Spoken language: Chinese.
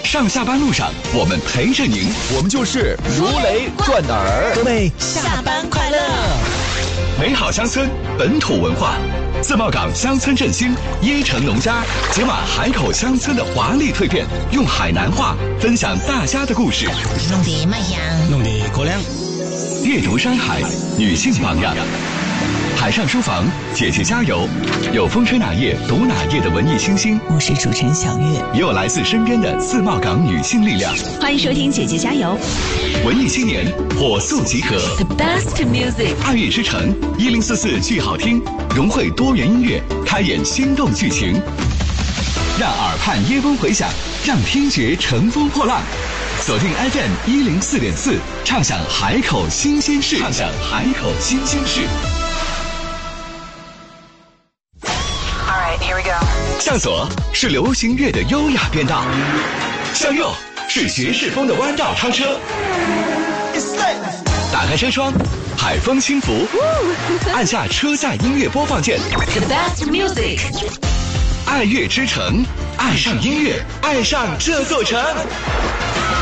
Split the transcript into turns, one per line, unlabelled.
上下班路上，我们陪着您，
我们就是如雷贯耳。
各位下班快乐！
美好乡村，本土文化，自贸港乡村振兴，椰城农家，解码海口乡村的华丽蜕变，用海南话分享大家的故事，
弄得卖香，
弄得过凉。
阅读山海，女性榜样。海上书房，姐姐加油！有风吹哪页读哪页的文艺新星，
我是主持人小月，
也有来自身边的自贸港女性力量。
欢迎收听姐姐加油！
文艺青年火速集合
The best music，
爱乐之城1044剧好听，融汇多元音乐，开演心动剧情，让耳畔耶风回响，让听觉乘风破浪。锁定 FM 104.4，畅享海口新鲜事，畅享海口新鲜事。向左是流行乐的优雅变道，向右是爵士风的弯道超车。打开车窗，海风轻拂，按下车载音乐播放键。
The best music，
爱乐之城，爱上音乐，爱上这座城。